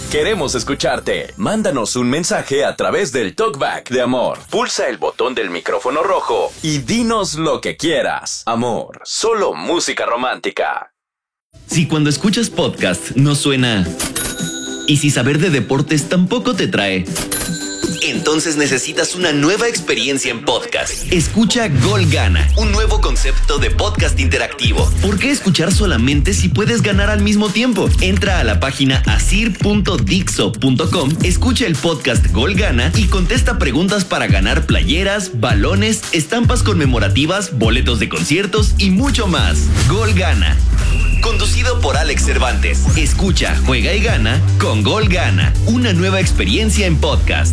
Queremos escucharte. Mándanos un mensaje a través del TalkBack de Amor. Pulsa el botón del micrófono rojo y dinos lo que quieras. Amor, solo música romántica. Si cuando escuchas podcast no suena... y si saber de deportes tampoco te trae... entonces necesitas una nueva experiencia en podcast. Escucha Gol Gana, un nuevo concepto de podcast interactivo. ¿Por qué escuchar solamente si puedes ganar al mismo tiempo? Entra a la página asir.dixo.com, escucha el podcast Gol Gana y contesta preguntas para ganar playeras, balones, estampas conmemorativas, boletos de conciertos y mucho más. Gol Gana. Conducido por Alex Cervantes. Escucha, juega y gana con Gol Gana, una nueva experiencia en podcast.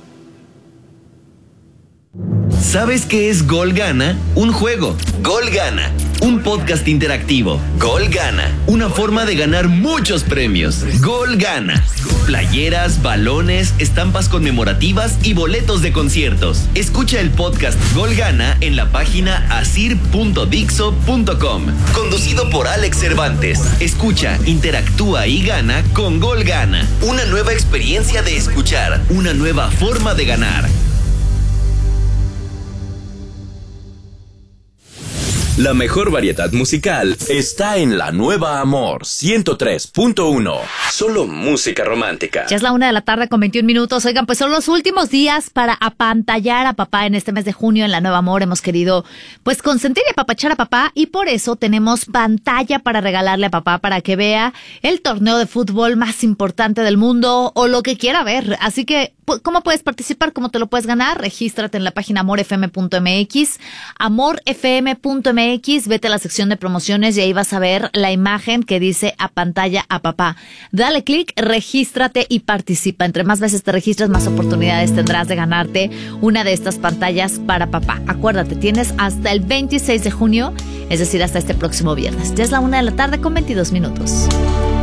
¿Sabes qué es Gol Gana? Un juego. Gol Gana, un podcast interactivo. Gol Gana, una forma de ganar muchos premios. Gol Gana, playeras, balones, estampas conmemorativas y boletos de conciertos. Escucha el podcast Gol Gana en la página asir.dixo.com. Conducido por Alex Cervantes. Escucha, interactúa y gana con Gol Gana. Una nueva experiencia de escuchar, una nueva forma de ganar. La mejor variedad musical está en la nueva Amor 103.1. Solo música romántica. Ya es la 1:00 con 21 minutos. Oigan, pues son los últimos días para apantallar a papá en este mes de junio en la nueva Amor. Hemos querido, pues, consentir y apapachar a papá y por eso tenemos pantalla para regalarle a papá para que vea el torneo de fútbol más importante del mundo o lo que quiera ver. Así que, ¿cómo puedes participar? ¿Cómo te lo puedes ganar? Regístrate en la página amorfm.mx, amorfm.mx, vete a la sección de promociones y ahí vas a ver la imagen que dice apantalla a papá. Dale clic, regístrate y participa. Entre más veces te registras, más oportunidades tendrás de ganarte una de estas pantallas para papá. Acuérdate, tienes hasta el 26 de junio, es decir, hasta este próximo viernes. Ya es la 1:00 con 22 minutos.